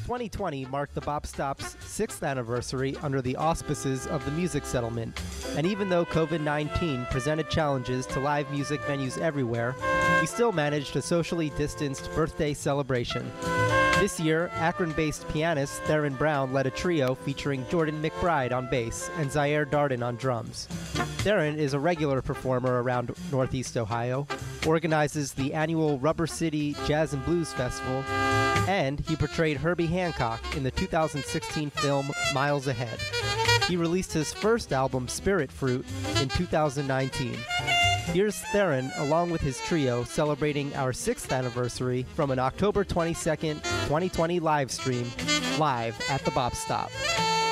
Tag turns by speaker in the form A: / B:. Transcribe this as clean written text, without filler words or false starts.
A: 2020 marked the Bop Stop's 6th anniversary under the auspices of the Music Settlement, and even though COVID-19 presented challenges to live music venues everywhere, we still managed a socially distanced birthday celebration. This year, Akron-based pianist Theron Brown led a trio featuring Jordan McBride on bass and Zaire Darden on drums. Theron is a regular performer around Northeast Ohio, organizes the annual Rubber City Jazz and Blues Festival, and he portrayed Herbie Hancock in the 2016 film Miles Ahead. He released his first album, Spirit Fruit, in 2019. Here's Theron along with his trio celebrating our 6th anniversary from an October 22nd, 2020 live stream live at the Bop Stop.